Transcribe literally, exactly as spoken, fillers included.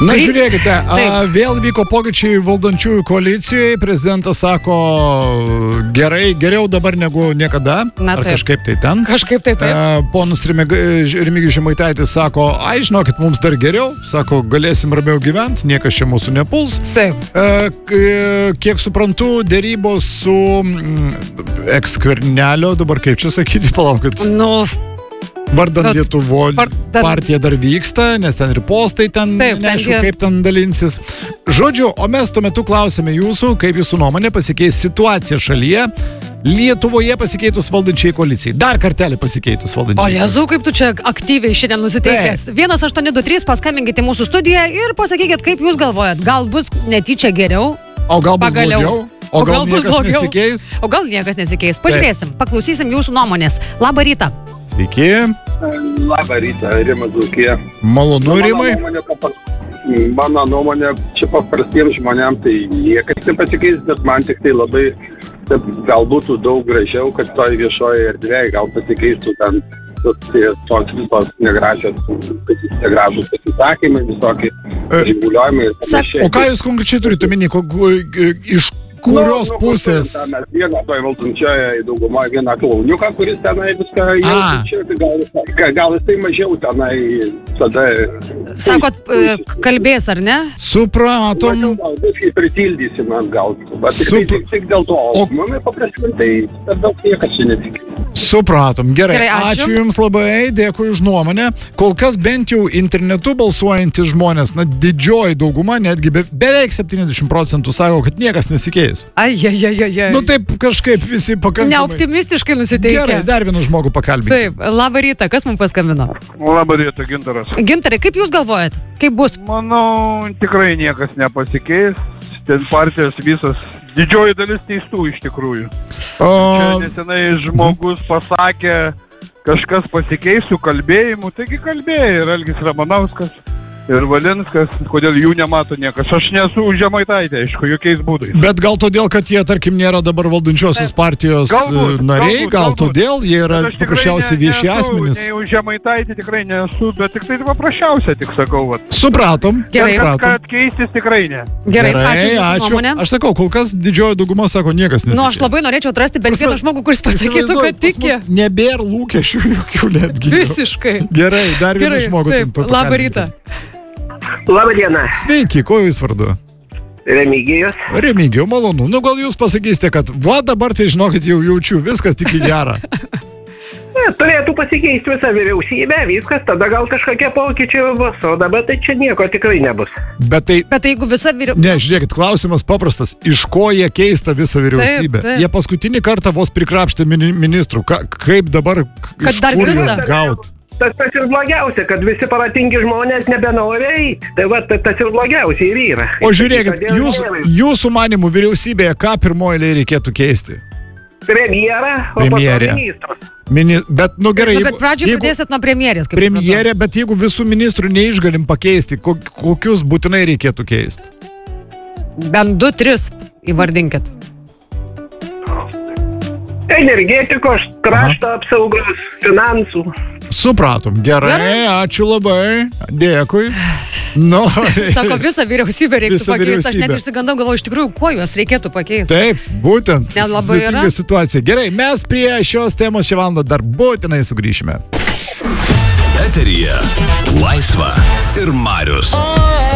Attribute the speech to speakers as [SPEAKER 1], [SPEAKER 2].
[SPEAKER 1] Na, žiūrėkite, a, vėl vyko pokyčiai valdančiųjų koalicijoje, prezidentas sako, gerai, geriau dabar negu niekada,
[SPEAKER 2] Na,
[SPEAKER 1] ar
[SPEAKER 2] taip.
[SPEAKER 1] kažkaip tai ten.
[SPEAKER 2] Kažkaip tai taip.
[SPEAKER 1] A, ponas Remigijus Žemaitaitis sako, ai, žinokit, mums dar geriau, sako, galėsim ramiau gyventi, niekas čia mūsų nepuls.
[SPEAKER 2] Taip.
[SPEAKER 1] A, k- kiek suprantu, dėrybos su mm, eks-Skvernelio, dabar kaip čia sakyti, palaukit.
[SPEAKER 2] Nu,
[SPEAKER 1] Vardan
[SPEAKER 2] Bet-
[SPEAKER 1] Lietuvo
[SPEAKER 2] vardan-
[SPEAKER 1] partija dar vyksta, nes ten ir postai ten,
[SPEAKER 2] Taip, ten
[SPEAKER 1] neaišku,
[SPEAKER 2] jie-
[SPEAKER 1] kaip ten dalinsis. Žodžiu, o mes tuo metu klausėme jūsų, kaip jūsų nuomonė pasikeis situacija šalyje, Lietuvoje pasikeitus valdančiai koalicijai. Dar kartelį pasikeitus
[SPEAKER 2] o
[SPEAKER 1] valdančiai.
[SPEAKER 2] Jezu, kaip tu čia aktyviai šiandien nusiteikęs. vienas aštuoni du trys, paskambinkite į mūsų studiją ir pasakykit, kaip jūs galvojat. Gal bus netyčia geriau,
[SPEAKER 1] O gal bus
[SPEAKER 2] pagaliau.
[SPEAKER 1] blogiau? O,
[SPEAKER 2] O
[SPEAKER 1] gal,
[SPEAKER 2] gal bus
[SPEAKER 1] niekas
[SPEAKER 2] blogiau?
[SPEAKER 1] nesikeis?
[SPEAKER 2] o gal niekas nesikeis. Pažiūrėsim, paklausysim jūsų nuomonės. Labą rytą.
[SPEAKER 1] Sveiki,
[SPEAKER 3] Labą rytą, Rimas Dzūkija.
[SPEAKER 1] malonu Rimai.
[SPEAKER 3] Mano nuomonė, papras- mano nuomonė, čia paprastiems žmonėms tai niekas nepasikeis, bet man tik tai labai, taip, gal būtų daug gražiau, kad toj viešoje erdvėje gal pasikeistų ten tos- tos visos negražios, negražus pasisakymai, visokie
[SPEAKER 1] E,
[SPEAKER 3] žinguliojimai ir
[SPEAKER 2] Sak-
[SPEAKER 3] panašiai.
[SPEAKER 1] O ką jūs konkrečiai turite omeny, ko- iš kurios
[SPEAKER 3] Nu, nu,
[SPEAKER 1] pusės?
[SPEAKER 3] ten mes vieną toj valdančioje daugumoje vieną klauniuką, kuris tenai viską jau
[SPEAKER 1] A.
[SPEAKER 3] čia, tai gal, gal- gal jisai mažiau tenai tada...
[SPEAKER 2] Sakot, e, kalbės ar ne?
[SPEAKER 1] Supratom.
[SPEAKER 3] Mažiau gal viskai pritildysim atgal. Bet tik, tai,
[SPEAKER 1] Super.
[SPEAKER 3] tik, tik dėl to.
[SPEAKER 1] O-
[SPEAKER 3] O manai paprastai, tai per daug niekas čia netikė.
[SPEAKER 1] Supratom. Gerai,
[SPEAKER 2] Gerai, ačiū.
[SPEAKER 1] ačiū Jums labai, dėkui už nuomonę. Kol kas bent jau internetu balsuojantys žmonės, na, didžioji dauguma, netgi be, beveik septyniasdešimt procentų sako, kad niekas nesikeis.
[SPEAKER 2] Ai, ai, ai, ai, ai.
[SPEAKER 1] Nu taip kažkaip visi pakankamai.
[SPEAKER 2] Neoptimistiškai nusiteikę.
[SPEAKER 1] Gerai, dar vieną žmogų pakalbinti.
[SPEAKER 2] Taip, labą rytą, kas mums paskambino?
[SPEAKER 4] Labą rytą, Gintaras.
[SPEAKER 2] Gintarai, kaip jūs galvojat? Kaip bus?
[SPEAKER 4] Manau, tikrai niekas nepasikeis. Ten partijos visas, didžioji dalis teistų iš tikrųjų. Čia
[SPEAKER 1] O,
[SPEAKER 4] nesenai žmogus pasakė, kažkas pasikeis su kalbėjimu, taigi kalbėjo ir Algis Ramanauskas, ir Valinskas, kodėl jų nemato niekas. Aš nesu už Žemaitaitę, aišku, jokiais būdais.
[SPEAKER 1] bet gal todėl, kad jie, tarkim, nėra dabar valdančiosios partijos
[SPEAKER 4] Galbūt,
[SPEAKER 1] e, nariai,
[SPEAKER 4] galbūt,
[SPEAKER 1] gal
[SPEAKER 4] galbūt.
[SPEAKER 1] todėl jie yra
[SPEAKER 4] Bet aš tikrai
[SPEAKER 1] paprasčiausiai
[SPEAKER 4] ne-
[SPEAKER 1] vieši
[SPEAKER 4] nesu
[SPEAKER 1] asmenys.
[SPEAKER 4] Nei už Žemaitaitį tikrai nesu, bet tik tai paprasčiausia, tik sakau, vat.
[SPEAKER 1] Supratom,
[SPEAKER 2] Gerai.
[SPEAKER 1] supratom.
[SPEAKER 4] Kad keistis tikrai ne.
[SPEAKER 2] Gerai, ačiū už jūsų nuomonę.
[SPEAKER 1] Aš sakau, kol kas didžioji dauguma sako, niekas nesikeis.
[SPEAKER 2] Nu, aš labai norėčiau atrasti bent
[SPEAKER 1] Prasme,
[SPEAKER 2] vieną žmogų, kuris pasakytų,
[SPEAKER 1] Įsivaizduoju,
[SPEAKER 2] kad
[SPEAKER 1] pas
[SPEAKER 2] tiki.
[SPEAKER 1] mus Nebėra lūkesčių jokių netgi.
[SPEAKER 2] Visiškai.
[SPEAKER 1] Gerai, dar vieną
[SPEAKER 2] Gerai,
[SPEAKER 1] žmogų.
[SPEAKER 2] taip,
[SPEAKER 1] turim
[SPEAKER 2] labą
[SPEAKER 1] pakalbinti.
[SPEAKER 2] rytą.
[SPEAKER 5] Labą dieną,
[SPEAKER 1] Sveiki, kuo jūs vardu?
[SPEAKER 5] Remigijus.
[SPEAKER 1] Remigijau, malonu. Nu, gal jūs pasakysite, kad va dabar tai žinokit, jau jaučiu, viskas tik į gerą.
[SPEAKER 5] Ne, turėtų pasikeisti visą vyriausybę, viskas, tada gal kažkokie pokyčiai bus, o dabar tai čia nieko tikrai nebus.
[SPEAKER 1] Bet tai,
[SPEAKER 2] Bet jeigu visa vyriausybė...
[SPEAKER 1] ne, žiūrėkit, klausimas paprastas. Iš ko jie keista visą vyriausybę?
[SPEAKER 2] Taip, taip.
[SPEAKER 1] Jie paskutinį kartą vos prikrapštė mini- ministrų. Ka, kaip dabar, k-
[SPEAKER 2] Kad
[SPEAKER 1] iš
[SPEAKER 2] dar
[SPEAKER 1] kur
[SPEAKER 2] visą?
[SPEAKER 1] juos gaut?
[SPEAKER 5] Tas, tas ir blogiausia, kad visi paratingi žmonės nebenori eiti. Tai va, ta- tas ir blogiausia ir yra.
[SPEAKER 1] O žiūrėkit,
[SPEAKER 5] Todėl
[SPEAKER 1] jūs,
[SPEAKER 5] vėl
[SPEAKER 1] jūsų manimų vyriausybėje ką pirmoji eilėje reikėtų keisti?
[SPEAKER 5] Premjerą, o po to
[SPEAKER 1] Premjerė.
[SPEAKER 5] ministrus.
[SPEAKER 1] Mini, bet, nu gerai,
[SPEAKER 2] Nu, bet pradžioje pradėsit nuo premjerės. kaip
[SPEAKER 1] premjerė, bet jeigu visų ministrų neišgalim pakeisti, ko- kokius būtinai reikėtų keisti?
[SPEAKER 2] supratau. Bent du, tris įvardinkit.
[SPEAKER 5] Energetikos, krašto apsaugos, finansų.
[SPEAKER 1] Supratom. Gerai,
[SPEAKER 2] Gerai.
[SPEAKER 1] ačiū labai. Dėkui. Nu,
[SPEAKER 2] Sako, visą vyriausybę reiktų
[SPEAKER 1] Visą
[SPEAKER 2] pakeisti. Aš net
[SPEAKER 1] vyriausybę.
[SPEAKER 2] išsigandau, galvoju, iš tikrųjų, kuo juos reikėtų pakeisti.
[SPEAKER 1] taip, būtent.
[SPEAKER 2] Net labai yra.
[SPEAKER 1] Sudėtinga situacija. Gerai, mes prie šios temos šią valandą dar būtinai sugrįšime.
[SPEAKER 6] Eteryje Laisva ir Marius.